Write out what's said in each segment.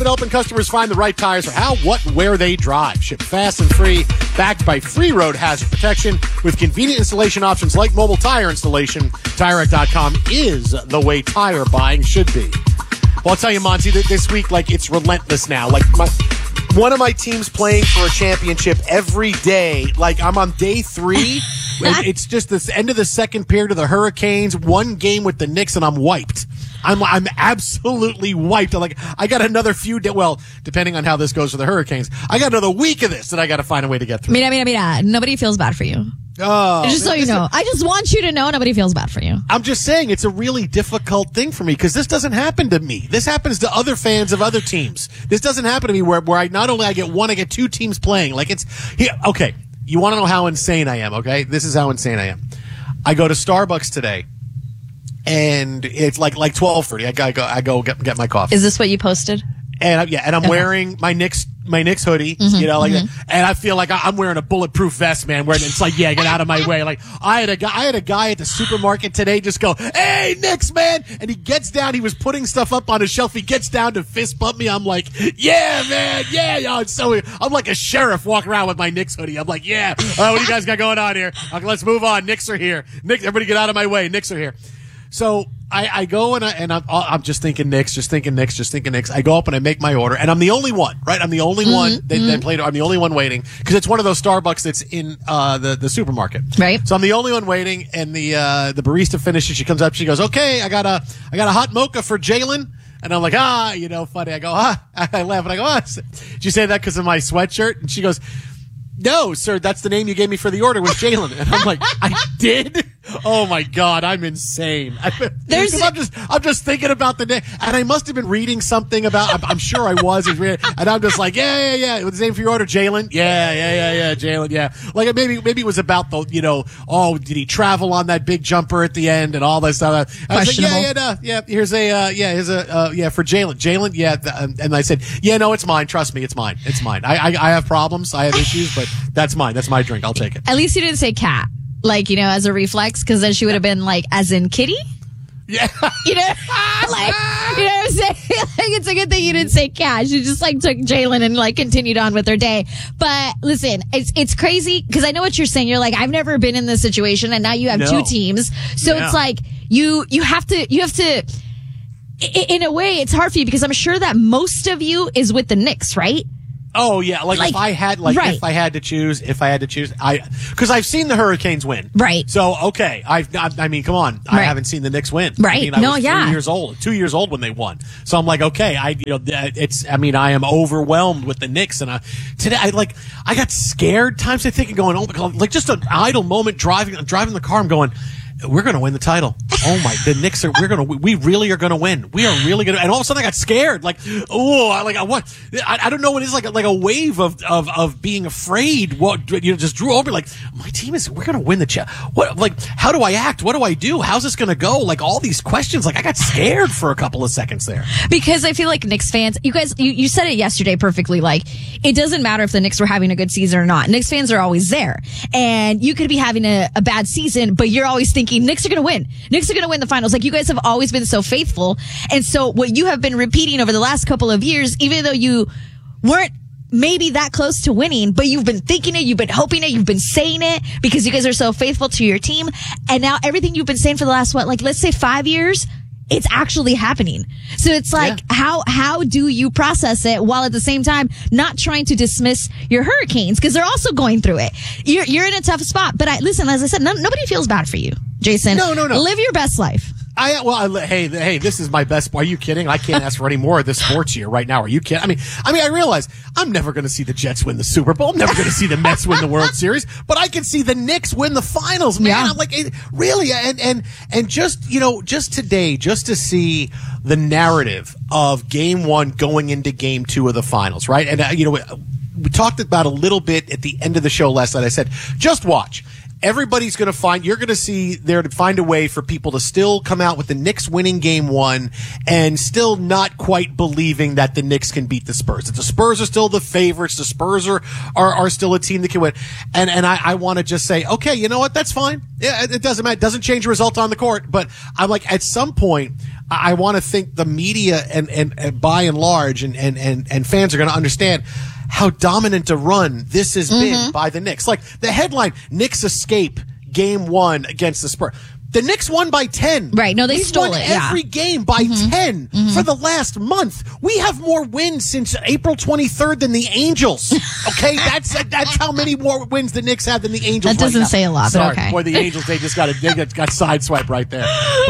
been helping customers find the right tires for how, what, and where they drive. Shipped fast and free, backed by free road hazard protection with convenient installation options like mobile tire installation. TireRack.com is the way tire buying should be. Well, I'll tell you, Monty, this week, it's relentless now. One of my teams playing for a championship every day. I'm on day 3. It's just this end of the second period of the Hurricanes. One game with the Knicks, and I'm wiped. I'm absolutely wiped. I got another few depending on how this goes for the Hurricanes, I got another week of this that I got to find a way to get through. Mira, nobody feels bad for you. Oh, just so you know. I just want you to know nobody feels bad for you. I'm just saying it's a really difficult thing for me because this doesn't happen to me. This happens to other fans of other teams. This doesn't happen to me where I not only I get one, I get 2 teams playing. Okay, you want to know how insane I am, okay? This is how insane I am. I go to Starbucks today, and it's like 12:30. I go get my coffee. Is this what you posted? And I'm wearing my Knicks hoodie, that. And I feel like I'm wearing a bulletproof vest, man, where it's get out of my way. I had a guy at the supermarket today just go, "Hey, Knicks, man." And he gets down, he was putting stuff up on his shelf. He gets down to fist bump me. I'm like, "Yeah, man. Yeah, yo." I'm like a sheriff walking around with my Knicks hoodie. I'm like, "Yeah. What do you guys got going on here? Okay, let's move on. Knicks are here. Everybody get out of my way. Knicks are here." So I go and I'm just thinking Knicks. I go up and I make my order, and I'm the only one, right? I'm the only one that played. I'm the only one waiting because it's one of those Starbucks that's in the supermarket, right? So I'm the only one waiting, and the barista finishes. She comes up, she goes, "Okay, I got a hot mocha for Jalen." And I'm like, funny. I go, I laugh and I go, Did you say that because of my sweatshirt? And she goes, "No, sir, that's the name you gave me for the order was Jalen." And I'm like, "I did? Oh my God, I'm insane." I'm just thinking about the name, and I must have been reading something about. I'm sure I was, and I'm just like, yeah. What's the name for your order, Jalen? Yeah, Jalen. Yeah, maybe it was about the, did he travel on that big jumper at the end and all that stuff? I was like, here's for Jalen. Jalen, yeah, and I said, no, it's mine. Trust me, it's mine. I have problems, I have issues, but that's mine. That's my drink. I'll take it. At least you didn't say cat. As a reflex, because then she would have been as in kitty? Yeah. You know what I'm saying? It's a good thing you didn't say cat. She just took Jalen and continued on with her day. But listen, it's crazy because I know what you're saying. You're I've never been in this situation, and now you have 2 teams. So it's you have to, in a way, it's hard for you because I'm sure that most of you is with the Knicks, right? Oh yeah, if I had right. if I had to choose, because I've seen the Hurricanes win, right? So okay, I mean, come on, I haven't seen the Knicks win, right? I was 2 years old when they won, so I'm like, okay, I am overwhelmed with the Knicks, and today I got scared times I think and going, oh my God, just an idle moment driving the car, I'm going, we're going to win the title. The Knicks we really are going to win. We are really going to, and all of a sudden I got scared. What? I don't know what it is, like a wave of being afraid. What, just drew over, my team we're going to win the what, how do I act? What do I do? How's this going to go? All these questions, I got scared for a couple of seconds there. Because I feel like Knicks fans, you guys, you said it yesterday perfectly, it doesn't matter if the Knicks were having a good season or not. Knicks fans are always there. And you could be having a bad season, but you're always thinking, Knicks are going to win. Knicks are going to win the finals. You guys have always been so faithful. And so what you have been repeating over the last couple of years, even though you weren't maybe that close to winning, but you've been thinking it, you've been hoping it, you've been saying it because you guys are so faithful to your team. And now everything you've been saying for the last, let's say 5 years, it's actually happening. So it's how do you process it while at the same time not trying to dismiss your Hurricanes because they're also going through it. You're in a tough spot, but listen, as I said, nobody feels bad for you, Jason. No. Live your best life. Hey, this is my best. Are you kidding? I can't ask for any more of this sports year right now. Are you kidding? I realize I'm never going to see the Jets win the Super Bowl. I'm never going to see the Mets win the World Series, but I can see the Knicks win the finals, man. Yeah. I'm like, really? And just, just today, just to see the narrative of game 1 going into game 2 of the finals, right? And, we talked about a little bit at the end of the show last night. I said, just watch. Everybody's going to you're going to see there to find a way for people to still come out with the Knicks winning game 1 and still not quite believing that the Knicks can beat the Spurs. That the Spurs are still the favorites. The Spurs are still a team that can win. And I want to just say, okay, you know what? That's fine. Yeah, it doesn't matter. It doesn't change the result on the court. But I'm like, at some point, I want to think the media and by and large and fans are going to understand how dominant a run this has been by the Knicks. Like the headline, Knicks escape game 1 against the Spurs. The Knicks won by 10. Right. No, they stole won it. every game by 10 for the last month. We have more wins since April 23rd than the Angels. Okay, that's how many more wins the Knicks have than the Angels. That doesn't say a lot, sorry, but okay. Boy, the Angels they got sideswiped right there.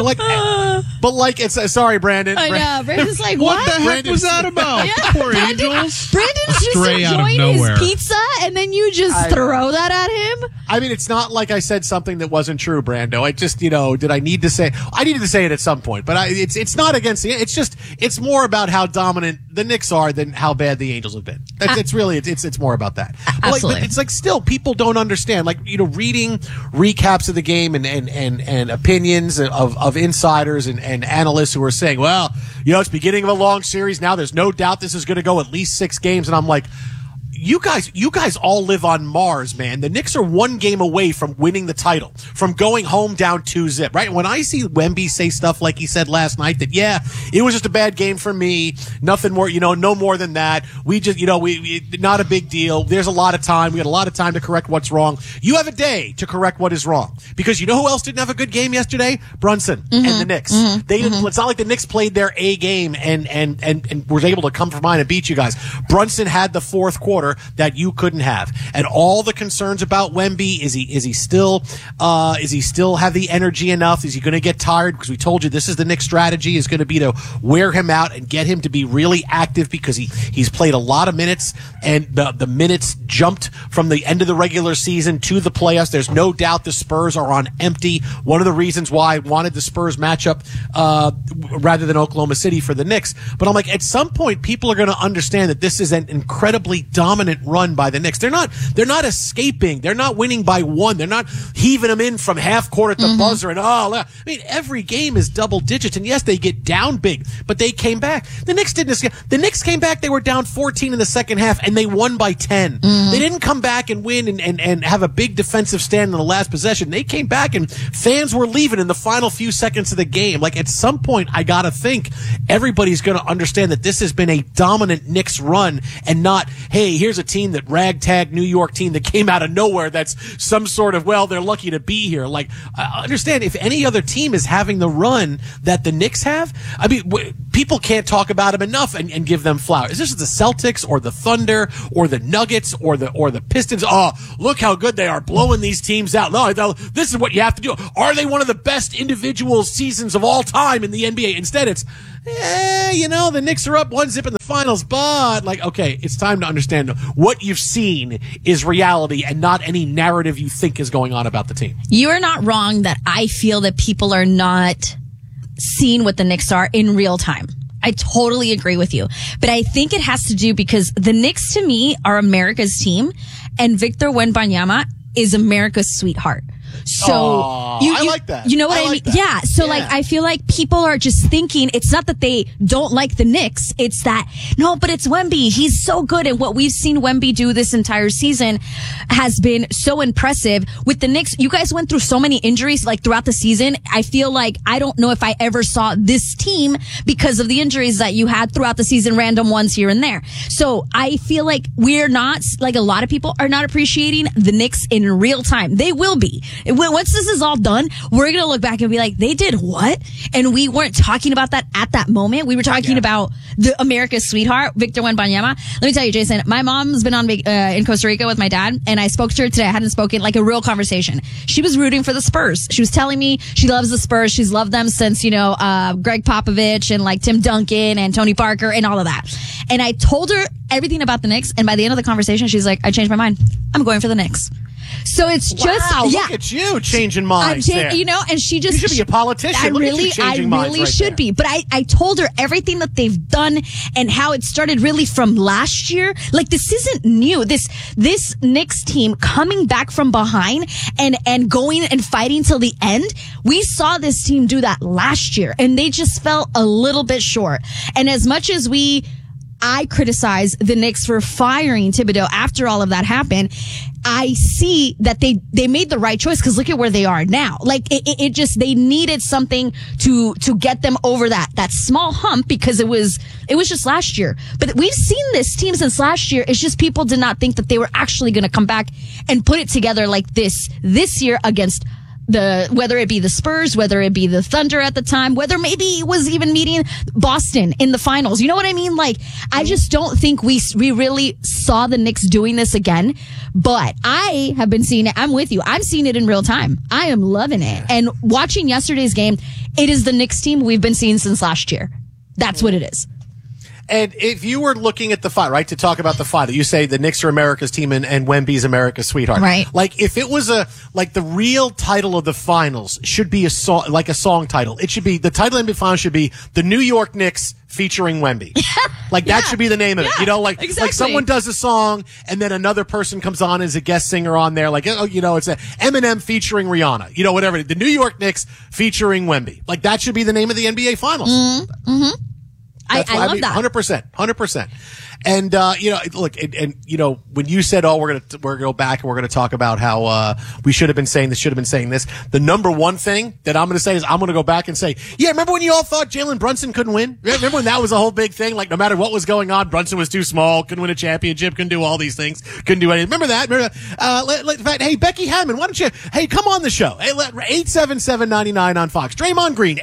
But like it's sorry, Brandon. I know. Brandon's like, what? The heck was that about? Poor Angels. Brandon's just enjoying his pizza, and then you just throw that at him? I mean, it's not like I said something that wasn't true, Brando. I just, did I need to say? I needed to say it at some point, but it's not against the. It's more about how dominant the Knicks are than how bad the Angels have been. It's more about that. Absolutely. But it's like still people don't understand. Like reading recaps of the game and opinions of insiders and analysts who are saying, well, it's beginning of a long series. Now there's no doubt this is going to go at least 6 games, and I'm like. You guys all live on Mars, man. The Knicks are 1 game away from winning the title, from going home down 2-0, right? When I see Wemby say stuff like he said last night that, yeah, it was just a bad game for me, nothing more, no more than that. We just, we not a big deal. There's a lot of time. We got a lot of time to correct what's wrong. You have a day to correct what is wrong. Because you know who else didn't have a good game yesterday? Brunson and the Knicks. They didn't, it's not like the Knicks played their A game and was able to come from behind and beat you guys. Brunson had the fourth quarter that you couldn't have, and all the concerns about Wemby, is he still have the energy enough? Is he going to get tired? Because we told you this is the Knicks' strategy is going to be to wear him out and get him to be really active because he's played a lot of minutes, and the minutes jumped from the end of the regular season to the playoffs. There's no doubt the Spurs are on empty. One of the reasons why I wanted the Spurs matchup rather than Oklahoma City for the Knicks. But I'm like, at some point, people are going to understand that this is an incredibly dominant run by the Knicks. They're not escaping. They're not winning by 1. They're not heaving them in from half court at the buzzer and every game is double digits, and yes, they get down big, but they came back. The Knicks didn't escape. The Knicks came back. They were down 14 in the second half and they won by 10. They didn't come back and win and have a big defensive stand in the last possession. They came back and fans were leaving in the final few seconds of the game. Like at some point, I gotta think everybody's going to understand that this has been a dominant Knicks run and not, hey, here's a team that ragtag New York team that came out of nowhere that's some sort of, well, they're lucky to be here. Like, understand, if any other team is having the run that the Knicks have, I mean, people can't talk about them enough and give them flowers. Is this the Celtics or the Thunder or the Nuggets or the Pistons? Oh, look how good they are blowing these teams out. No, this is what you have to do. Are they one of the best individual seasons of all time in the NBA? Instead, it's, the Knicks are up 1-0 in the finals, but okay, it's time to understand what you've seen is reality and not any narrative you think is going on about the team. You are not wrong that I feel that people are not seeing what the Knicks are in real time. I totally agree with you. But I think it has to do because the Knicks to me are America's team and Victor Wembanyama is America's sweetheart. So I like that. You know what I mean? That. Yeah. So I feel like people are just thinking it's not that they don't like the Knicks. It's that, no, but it's Wemby. He's so good. And what we've seen Wemby do this entire season has been so impressive. With the Knicks, you guys went through so many injuries throughout the season. I feel like I don't know if I ever saw this team because of the injuries that you had throughout the season, random ones here and there. So I feel like we're not, a lot of people are not appreciating the Knicks in real time. They will be. Once this is all done, we're going to look back and be like, they did what? And we weren't talking about that at that moment. We were talking about the America's sweetheart, Victor Wembanyama. Let me tell you, Jason, my mom's been in Costa Rica with my dad, and I spoke to her today. I hadn't spoken a real conversation. She was rooting for the Spurs. She was telling me she loves the Spurs. She's loved them since, Greg Popovich and Tim Duncan and Tony Parker and all of that. And I told her everything about the Knicks, and by the end of the conversation, she's like, I changed my mind. I'm going for the Knicks. So it's just, look at you changing minds there. And she just, you should be a politician. I really should be. But I told her everything that they've done and how it started really from last year. This isn't new. This Knicks team coming back from behind and going and fighting till the end. We saw this team do that last year and they just fell a little bit short. And as much as I criticize the Knicks for firing Thibodeau after all of that happened, I see that they made the right choice because look at where they are now. Like it just, they needed something to get them over that small hump because it was just last year. But we've seen this team since last year. It's just people did not think that they were actually going to come back and put it together like this year against whether it be the Spurs, whether it be the Thunder at the time, whether maybe it was even meeting Boston in the finals. You know what I mean? Like, I just don't think we really saw the Knicks doing this again. But I have been seeing it. I'm with you. I'm seeing it in real time. I am loving it. And watching yesterday's game, it is the Knicks team we've been seeing since last year. That's what it is. And if you were looking at the fight, right, to talk about the fight, you say the Knicks are America's team and Wemby's America's sweetheart. Right. Like, if it was the real title of the finals should be a song title. It should be, the title of the finals should be the New York Knicks featuring Wemby. Like, that should be the name of it. You know, like someone does a song and then another person comes on as a guest singer on there. Like, oh, you know, it's Eminem featuring Rihanna. You know, whatever. The New York Knicks featuring Wemby. Like, that should be the name of the NBA finals. Mm-hmm. I love that. 100%. And, you know, look, and, you know, when you said, oh, we're going to go back and we're going to talk about how, we should have been saying this, the number one thing that I'm going to say is I'm going to go back and say, yeah, remember when you all thought Jalen Brunson couldn't win? Remember when that was a whole big thing? Like, no matter what was going on, Brunson was too small, couldn't win a championship, couldn't do all these things, couldn't do anything. Remember that? In fact, hey, Becky Hammond, why don't you, hey, come on the show. Hey, 877-99 on Fox. Draymond Green,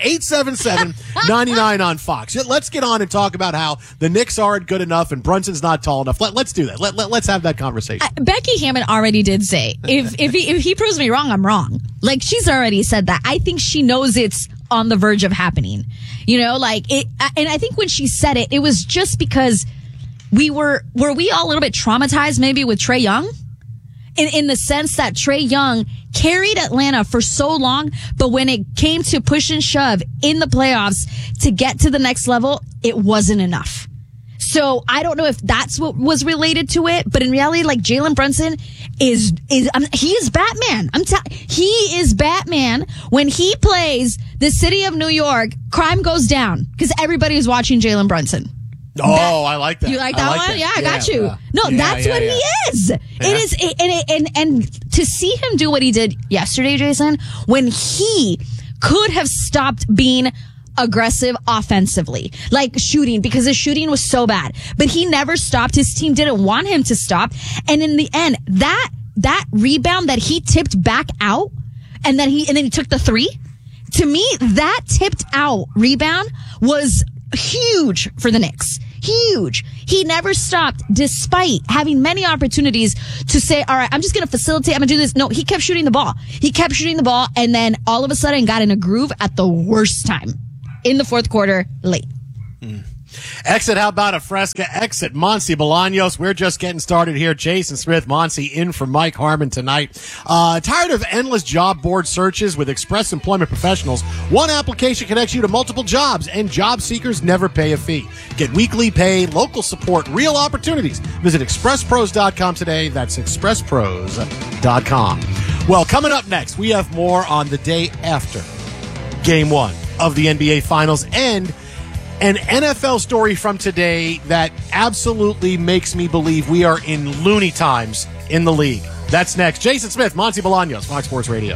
877-99 on Fox. Let's get on and talk about how the Knicks aren't good enough and Brunson's not tall enough. Let's do that. Let's have that conversation. Becky Hammond already did say, if he proves me wrong, I'm wrong. Like, she's already said that. I think she knows it's on the verge of happening. You know, like it, and I think when she said it, it was just because were we all a little bit traumatized maybe with Trae Young? In the sense that Trae Young carried Atlanta for so long, but when it came to push and shove in the playoffs to get to the next level, it wasn't enough. So I don't know if that's what was related to it, but in reality, like Jalen Brunson he is Batman. He is Batman. When he plays the city of New York, crime goes down because everybody is watching Jalen Brunson. Oh, I like that. You like that one? That. Yeah, I got you. No, that's what he is. Yeah. It is, and to see him do what he did yesterday, Jason, when he could have stopped being aggressive offensively, like shooting, because his shooting was so bad, but he never stopped. His team didn't want him to stop, and in the end, that rebound that he tipped back out, and then he took the three. To me, that tipped out rebound was huge for the Knicks. Huge. He never stopped despite having many opportunities to say, all right, I'm just going to facilitate. I'm going to do this. No, he kept shooting the ball. And then all of a sudden got in a groove at the worst time in the fourth quarter late. Exit, how about a Fresca? Exit, Monty Bolaños. We're just getting started here. Jason Smith, Monty in for Mike Harmon tonight. Tired of endless job board searches with Express Employment Professionals? One application connects you to multiple jobs, and job seekers never pay a fee. Get weekly pay, local support, real opportunities. Visit expresspros.com today. That's expresspros.com. Well, coming up next, we have more on the day after Game 1 of the NBA Finals and an NFL story from today that absolutely makes me believe we are in loony times in the league. That's next. Jason Smith, Monty Bolaños, Fox Sports Radio.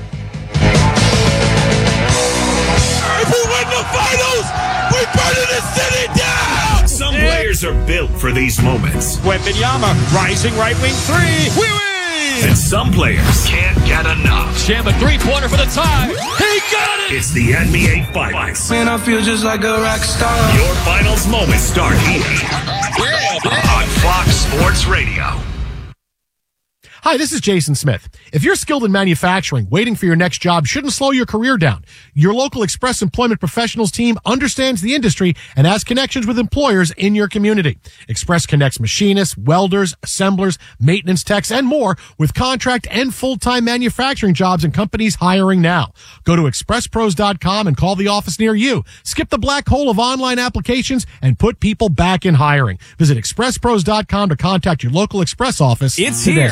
If we win the finals, we're burning the city down! Some players are built for these moments. Wembanyama, rising right wing three. We win! And some players can't get enough. Jam a three-pointer for the tie. He got it! It's the NBA Finals. Man, I feel just like a rock star. Your finals moments start here on Fox Sports Radio. Hi, this is Jason Smith. If you're skilled in manufacturing, waiting for your next job shouldn't slow your career down. Your local Express Employment Professionals team understands the industry and has connections with employers in your community. Express connects machinists, welders, assemblers, maintenance techs, and more with contract and full-time manufacturing jobs and companies hiring now. Go to expresspros.com and call the office near you. Skip the black hole of online applications and put people back in hiring. Visit expresspros.com to contact your local Express office It's today. here.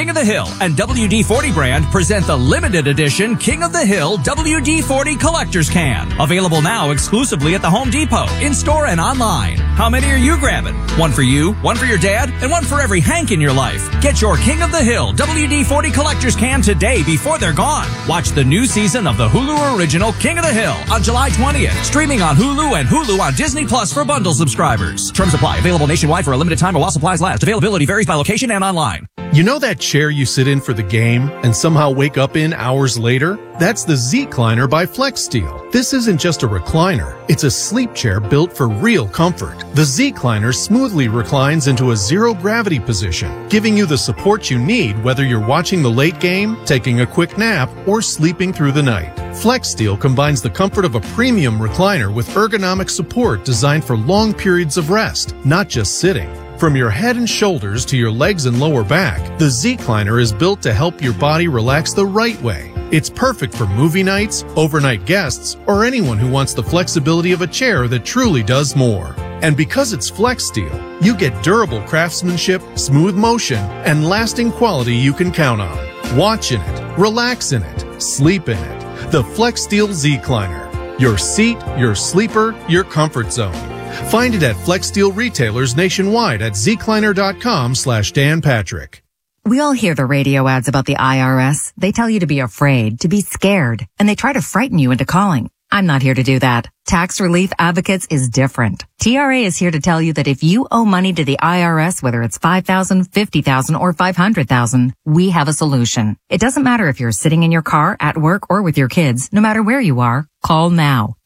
King of the Hill and WD-40 brand present the limited edition King of the Hill WD-40 Collector's Can. Available now exclusively at the Home Depot, in-store and online. How many are you grabbing? One for you, one for your dad, and one for every Hank in your life. Get your King of the Hill WD-40 Collector's Can today before they're gone. Watch the new season of the Hulu original King of the Hill on July 20th. Streaming on Hulu and Hulu on Disney Plus for bundle subscribers. Terms apply. Available nationwide for a limited time while supplies last. Availability varies by location and online. You know that chair you sit in for the game and somehow wake up in hours later? That's the Z-Cliner by FlexSteel. This isn't just a recliner. It's a sleep chair built for real comfort. The Z-Cliner smoothly reclines into a zero-gravity position, giving you the support you need whether you're watching the late game, taking a quick nap, or sleeping through the night. FlexSteel combines the comfort of a premium recliner with ergonomic support designed for long periods of rest, not just sitting. From your head and shoulders to your legs and lower back, the Z-Cliner is built to help your body relax the right way. It's perfect for movie nights, overnight guests, or anyone who wants the flexibility of a chair that truly does more. And because it's FlexSteel, you get durable craftsmanship, smooth motion, and lasting quality you can count on. Watch in it, relax in it, sleep in it. The FlexSteel Z-Cliner. Your seat, your sleeper, your comfort zone. Find it at FlexSteel retailers nationwide at zcliner.com/Dan Patrick. We all hear the radio ads about the IRS. They tell you to be afraid, to be scared, and they try to frighten you into calling. I'm not here to do that. Tax Relief Advocates is different. TRA is here to tell you that if you owe money to the IRS, whether it's $5,000, $50,000, or $500,000, we have a solution. It doesn't matter if you're sitting in your car, at work, or with your kids. No matter where you are, call now.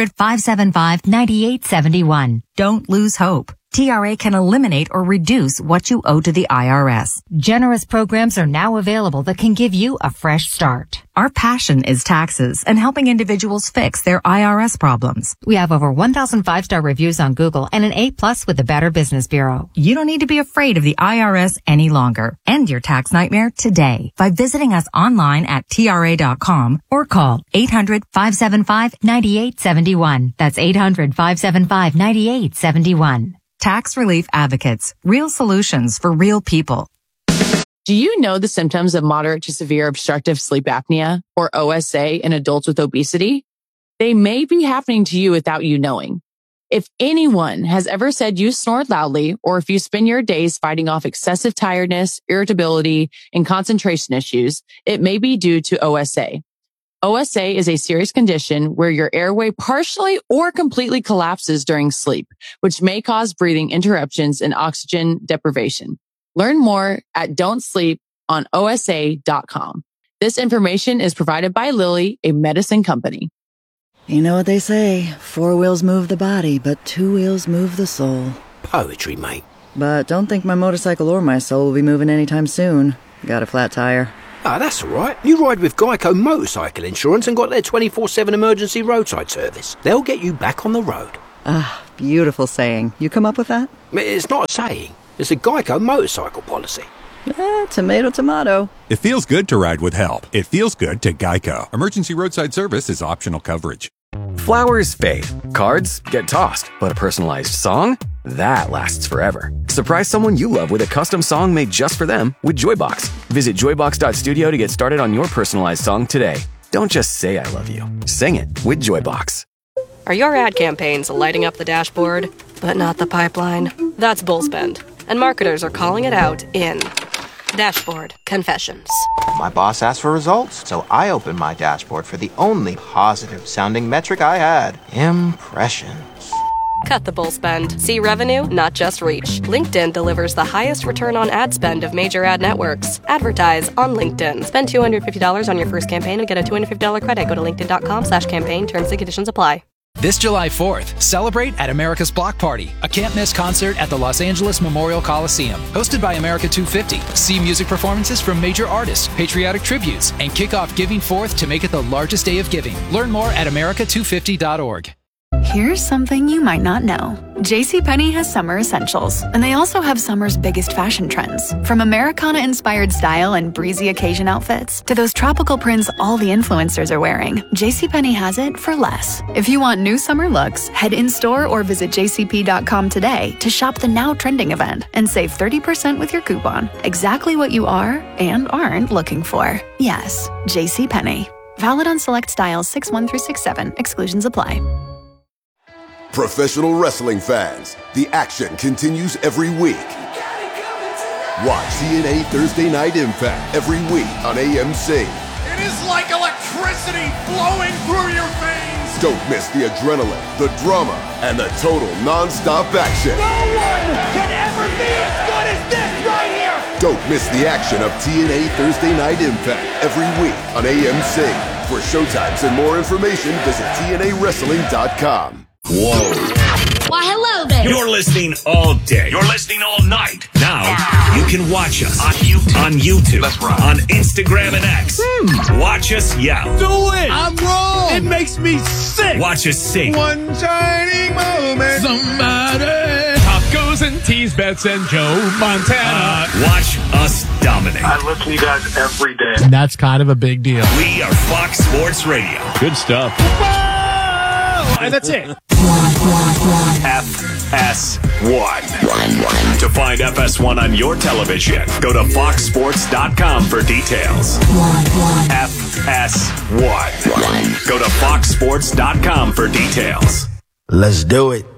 800-575-9871. Don't lose hope. TRA can eliminate or reduce what you owe to the IRS. Generous programs are now available that can give you a fresh start. Our passion is taxes and helping individuals fix their IRS problems. We have over 1,000 5-star reviews on Google and an A+ with the Better Business Bureau. You don't need to be afraid of the IRS any longer. End your tax nightmare today by visiting us online at TRA.com or call 800-575-9871. That's 800-575-9871. Tax Relief Advocates. Real solutions for real people. Do you know the symptoms of moderate to severe obstructive sleep apnea, or OSA, in adults with obesity? They may be happening to you without you knowing. If anyone has ever said you snored loudly, or if you spend your days fighting off excessive tiredness, irritability, and concentration issues, it may be due to OSA. OSA is a serious condition where your airway partially or completely collapses during sleep, which may cause breathing interruptions and oxygen deprivation. Learn more at don'tsleeponosa.com. This information is provided by Lilly, a medicine company. You know what they say, 4 wheels move the body, but 2 wheels move the soul. Poetry, mate. But don't think my motorcycle or my soul will be moving anytime soon. Got a flat tire. Ah, that's all right. You ride with Geico Motorcycle Insurance and got their 24/7 emergency roadside service. They'll get you back on the road. Ah, beautiful saying. You come up with that? It's not a saying. It's a Geico motorcycle policy. Tomato, tomato. It feels good to ride with help. It feels good to Geico. Emergency roadside service is optional coverage. Flowers fade. Cards get tossed. But a personalized song? That lasts forever. Surprise someone you love with a custom song made just for them with Joybox. Visit joybox.studio to get started on your personalized song today. Don't just say I love you. Sing it with Joybox. Are your ad campaigns lighting up the dashboard, but not the pipeline? That's Bullspend. And marketers are calling it out in Dashboard Confessions. My boss asked for results, so I opened my dashboard for the only positive-sounding metric I had. Impressions. Cut the bull spend. See revenue, not just reach. LinkedIn delivers the highest return on ad spend of major ad networks. Advertise on LinkedIn. Spend $250 on your first campaign and get a $250 credit. Go to linkedin.com/campaign. Terms and conditions apply. This July 4th, celebrate at America's Block Party, a can't-miss concert at the Los Angeles Memorial Coliseum. Hosted by America 250. See music performances from major artists, patriotic tributes, and kick off Giving Forth to make it the largest day of giving. Learn more at america250.org. Here's something you might not know. JCPenney has summer essentials, and they also have summer's biggest fashion trends. From Americana-inspired style and breezy occasion outfits to those tropical prints all the influencers are wearing, JCPenney has it for less. If you want new summer looks, head in-store or visit jcp.com today to shop the now trending event and save 30% with your coupon. Exactly what you are and aren't looking for. Yes, JCPenney. Valid on select styles 6-1 through 6-7. Exclusions apply. Professional wrestling fans, the action continues every week. Watch TNA Thursday Night Impact every week on AMC. It is like electricity flowing through your veins. Don't miss the adrenaline, the drama, and the total non-stop action. No one can ever be as good as this right here. Don't miss the action of TNA Thursday Night Impact every week on AMC. For showtimes and more information, visit TNAWrestling.com. Whoa. Why, hello there. You're listening all day. You're listening all night. Now, you can watch us on YouTube. That's right. On Instagram and X. Watch us yell. Do it. I'm wrong. It makes me sick. Watch us sing. One shining moment. Somebody. Top goes and tease bets and Joe Montana. Watch us dominate. I listen to you guys every day. And that's kind of a big deal. We are Fox Sports Radio. Good stuff. And that's it. FS1. To find FS1 on your television, go to foxsports.com for details. FS1. Go to foxsports.com for details. Let's do it.